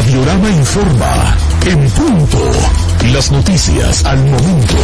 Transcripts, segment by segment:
Radiorama informa en punto. Las noticias al momento.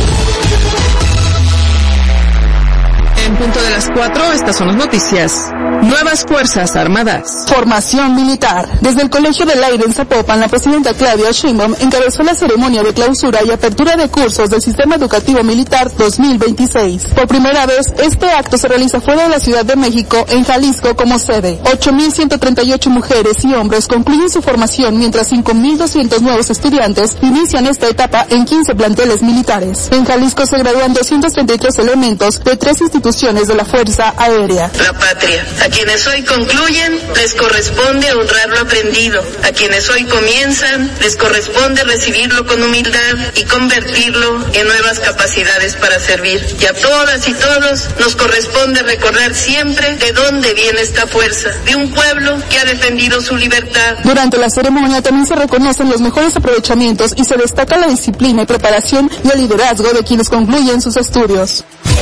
En punto de las 4, estas son las noticias. Nuevas Fuerzas Armadas. Formación militar. Desde el Colegio del Aire en Zapopan, la presidenta Claudia Sheinbaum encabezó la ceremonia de clausura y apertura de cursos del Sistema Educativo Militar 2026. Por primera vez, este acto se realiza fuera de la Ciudad de México, en Jalisco como sede. 8,138 mujeres y hombres concluyen su formación, mientras 5,200 nuevos estudiantes inician esta etapa en 15 planteles militares. En Jalisco se gradúan 233 elementos de 3 instituciones de la Fuerza Aérea. La patria. A quienes hoy concluyen, les corresponde honrar lo aprendido. A quienes hoy comienzan, les corresponde recibirlo con humildad y convertirlo en nuevas capacidades para servir. Y a todas y todos nos corresponde recordar siempre de dónde viene esta fuerza, de un pueblo que ha defendido su libertad. Durante la ceremonia también se reconocen los mejores aprovechamientos y se destaca la disciplina y preparación y el liderazgo de quienes concluyen sus estudios.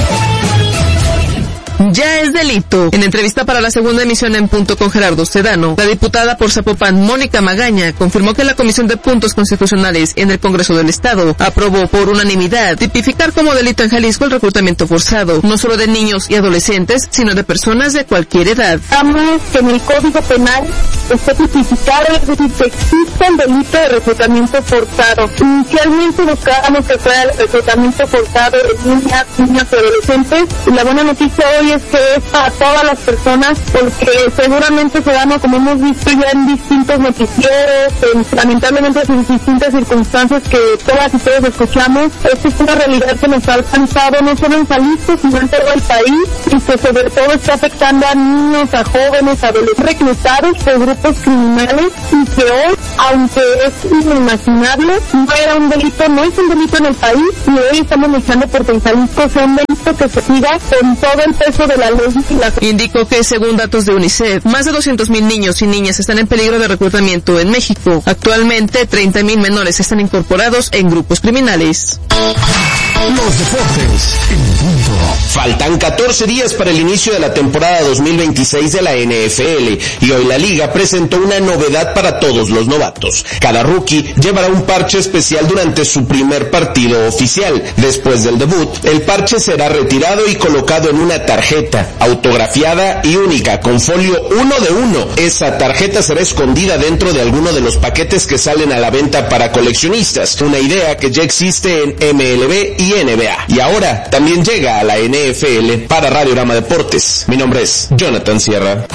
Ya es delito. En entrevista para la segunda emisión en Punto con Gerardo Sedano, la diputada por Zapopan, Mónica Magaña, confirmó que la Comisión de Puntos Constitucionales en el Congreso del Estado aprobó por unanimidad tipificar como delito en Jalisco el reclutamiento forzado, no solo de niños y adolescentes, sino de personas de cualquier edad. Buscamos que en el Código Penal esté tipificado, es decir, que exista el delito de reclutamiento forzado. Inicialmente buscábamos que fuera el reclutamiento forzado de niñas y adolescentes, y la buena noticia hoy es que es para todas las personas, porque seguramente se dan, como hemos visto ya en distintos noticieros, lamentablemente en distintas circunstancias que todas y todos escuchamos. Esta es una realidad que nos ha alcanzado no solo en Jalisco, sino en todo el país, y que sobre todo está afectando a niños, a jóvenes, a adolescentes reclutados por grupos criminales, y que hoy, aunque es inimaginable, no era un delito, no es un delito en el país, y hoy estamos luchando porque en Jalisco sea un delito que se siga con todo el peso de la ley. Indicó que según datos de UNICEF, más de 200,000 niños y niñas están en peligro de reclutamiento en México. Actualmente, 30,000 menores están incorporados en grupos criminales. Los deportes en punto. Faltan 14 días para el inicio de la temporada 2026 de la NFL y hoy la liga presentó una novedad para todos los novatos. Cada rookie llevará un parche especial durante su primer partido oficial. Después del debut, el parche será retirado y colocado en una tarjeta autografiada y única con folio 1 de 1. Esa tarjeta será escondida dentro de alguno de los paquetes que salen a la venta para coleccionistas. Una idea que ya existe en MLB y NBA. Y ahora también llega a la NFL. Para Radiorama Deportes, mi nombre es Jonathan Sierra.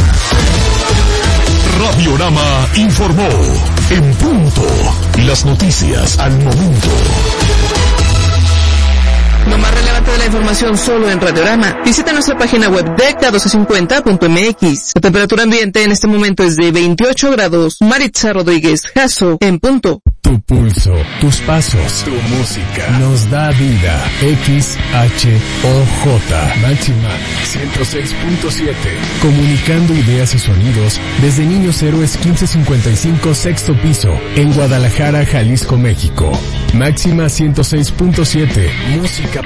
Radiorama informó en punto. Las noticias al momento. Lo más relevante de la información solo en Radiorama. Visita nuestra página web de k1250.mx. La temperatura ambiente en este momento es de 28 grados. Maritza Rodríguez Jasso en punto. Tu pulso, tus pasos, tu música nos da vida. XHOJ Máxima 106.7. Comunicando ideas y sonidos desde Niños Héroes 1555 sexto piso en Guadalajara, Jalisco, México. Máxima 106.7. Música